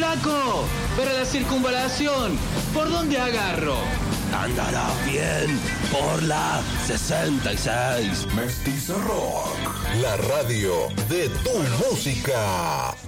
Flaco, para la circunvalación, ¿por dónde agarro? Andará bien por la 66. Mestizo Rock, la radio de tu música.